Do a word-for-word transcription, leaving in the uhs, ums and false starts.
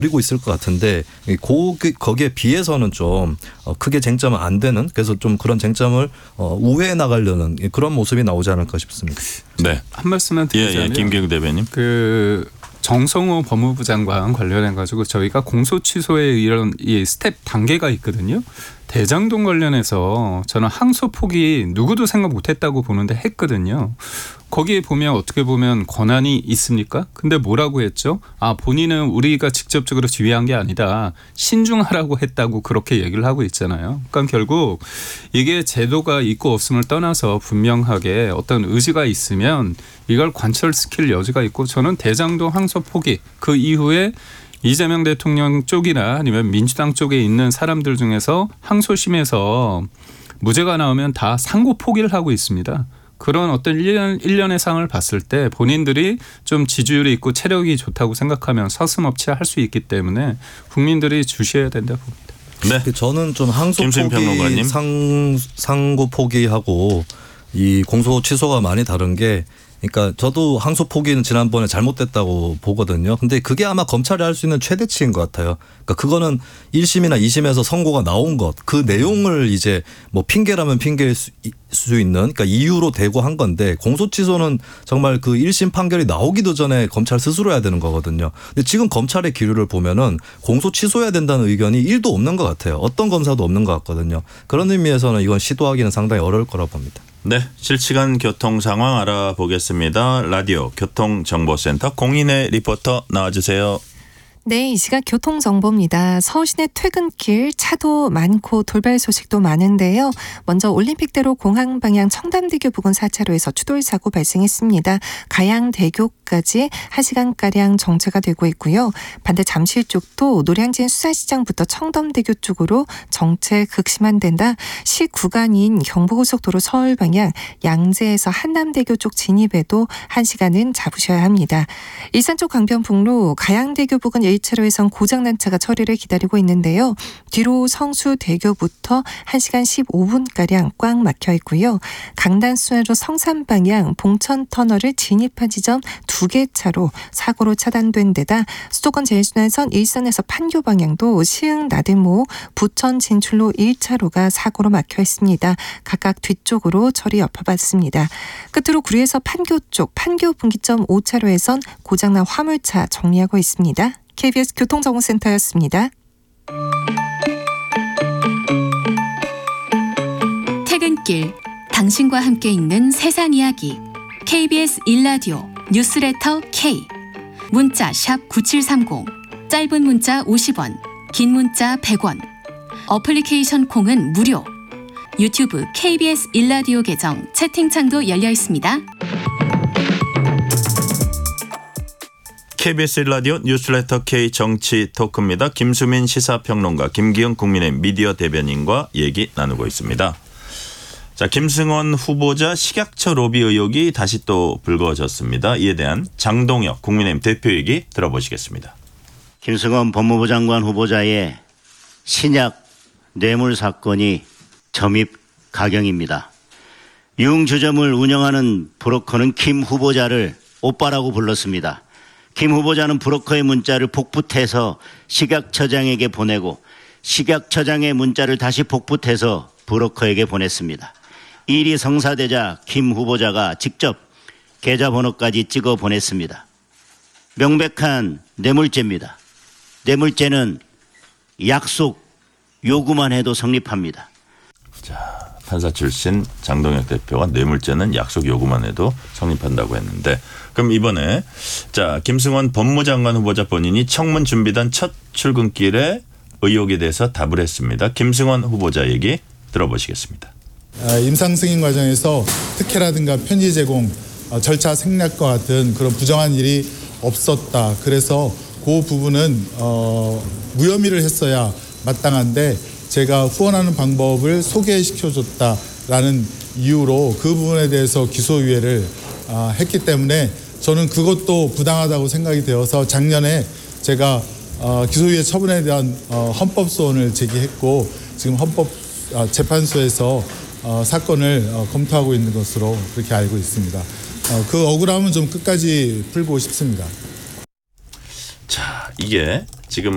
그리고 있을 것 같은데 고, 거기에 비해서는 좀 크게 쟁점은 안 되는, 그래서 좀 그런 쟁점을 우회해 나가려는 그런 모습이 나오지 않을까 싶습니다. 네, 한 말씀만 드리자면 예, 예, 김경욱 대변인. 그 정성호 법무부 장관 관련해 가지고 저희가 공소 취소의 이런 이 스텝 단계가 있거든요. 대장동 관련해서 저는 항소 포기 누구도 생각 못했다고 보는데 했거든요. 거기에 보면 어떻게 보면 권한이 있습니까? 근데 뭐라고 했죠? 아, 본인은 우리가 직접적으로 지휘한 게 아니다. 신중하라고 했다고 그렇게 얘기를 하고 있잖아요. 그러니까 결국 이게 제도가 있고 없음을 떠나서 분명하게 어떤 의지가 있으면 이걸 관철시킬 여지가 있고, 저는 대장동 항소 포기 그 이후에 이재명 대통령 쪽이나 아니면 민주당 쪽에 있는 사람들 중에서 항소심에서 무죄가 나오면 다 상고 포기를 하고 있습니다. 그런 어떤 일련, 일련의 상을 봤을 때 본인들이 좀 지지율이 있고 체력이 좋다고 생각하면 서슴없이 할 수 있기 때문에 국민들이 주시해야 된다고 봅니다. 네, 저는 좀 항소 김수민 포기, 평론가님. 상, 상고 포기하고 이 공소 취소가 많이 다른 게, 그러니까 저도 항소 포기는 지난번에 잘못됐다고 보거든요. 근데 그게 아마 검찰이 할 수 있는 최대치인 것 같아요. 그러니까 그거는 일 심이나 이 심에서 선고가 나온 것, 그 내용을 이제 뭐 핑계라면 핑계일 수, 수 있는, 그러니까 이유로 대고 한 건데, 공소 취소는 정말 그 일 심 판결이 나오기도 전에 검찰 스스로 해야 되는 거거든요. 근데 지금 검찰의 기류를 보면은 공소 취소해야 된다는 의견이 일도 없는 것 같아요. 어떤 검사도 없는 것 같거든요. 그런 의미에서는 이건 시도하기는 상당히 어려울 거라고 봅니다. 네, 실시간 교통 상황 알아보겠습니다. 라디오 교통정보센터 공인혜 리포터 나와주세요. 네, 이 시각 교통정보입니다. 서울시내 퇴근길 차도 많고 돌발 소식도 많은데요. 먼저 올림픽대로 공항 방향 청담대교 부근 사 차로에서 추돌 사고 발생했습니다. 가양대교까지 한 시간가량 정체가 되고 있고요. 반대 잠실 쪽도 노량진 수산시장부터 청담대교 쪽으로 정체 극심한 데다 시 구간인 경부고속도로 서울 방향 양재에서 한남대교 쪽 진입에도 한 시간은 잡으셔야 합니다. 일산 쪽 강변북로 가양대교 부근 일 차로에선 고장난 차가 처리를 기다리고 있는데요. 뒤로 성수대교부터 한 시간 십오 분가량 꽉 막혀 있고요. 강단순환로 성산 방향 봉천터널을 진입한 지점 두 개 차로 사고로 차단된 데다 수도권 제일순환선 일산에서 판교 방향도 시흥 나들목 부천 진출로 일 차로가 사고로 막혀 있습니다. 각각 뒤쪽으로 처리 여파받습니다. 끝으로 구리에서 판교 쪽 판교 분기점 오 차로에선 고장난 화물차 정리하고 있습니다. 케이비에스 교통정보센터였습니다. 퇴근길, 당신과 함께 읽는 세상 이야기. 케이비에스 일 라디오 뉴스레터 K. 문자 샵 구칠삼공, 짧은 문자 오십 원, 긴 문자 백 원. 어플리케이션 콩은 무료. 유튜브 케이비에스 일 라디오 계정 채팅창도 열려 있습니다. 케이비에스 라디오 뉴스레터 K 정치 토크입니다. 김수민 시사평론가, 김기영 국민의힘 미디어 대변인과 얘기 나누고 있습니다. 자, 김승원 후보자 식약처 로비 의혹이 다시 또 불거졌습니다. 이에 대한 장동혁 국민의힘 대표 얘기 들어보시겠습니다. 김승원 법무부 장관 후보자의 신약 뇌물 사건이 점입 가경입니다. 융주점을 운영하는 브로커는 김 후보자를 오빠라고 불렀습니다. 김 후보자는 브로커의 문자를 복붙해서 식약처장에게 보내고 식약처장의 문자를 다시 복붙해서 브로커에게 보냈습니다. 일이 성사되자 김 후보자가 직접 계좌번호까지 찍어 보냈습니다. 명백한 뇌물죄입니다. 뇌물죄는 약속 요구만 해도 성립합니다. 자, 판사 출신 장동혁 대표가 뇌물죄는 약속 요구만 해도 성립한다고 했는데, 그럼 이번에 자 김승원 법무장관 후보자 본인이 청문 준비단 첫 출근길에 의혹에 대해서 답을 했습니다. 김승원 후보자 얘기 들어보시겠습니다. 임상 승인 과정에서 특혜라든가 편지 제공, 절차 생략과 같은 그런 부정한 일이 없었다. 그래서 그 부분은 어, 무혐의를 했어야 마땅한데 제가 후원하는 방법을 소개시켜줬다라는 이유로 그 부분에 대해서 기소유예를 어, 했기 때문에 저는 그것도 부당하다고 생각이 되어서 작년에 제가 어, 기소유예 처분에 대한 어, 헌법소원을 제기했고 지금 헌법재판소에서 어, 사건을 어, 검토하고 있는 것으로 그렇게 알고 있습니다. 어, 그 억울함은 좀 끝까지 풀고 싶습니다. 자, 이게 지금